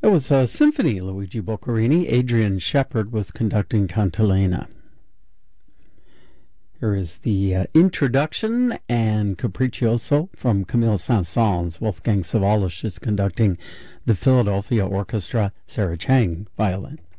It was a symphony, Luigi Boccherini. Adrian Shepard was conducting Cantilena. Here is the introduction and Capriccioso from Camille Saint-Saëns. Wolfgang Sawallisch is conducting the Philadelphia Orchestra. Sarah Chang, violin.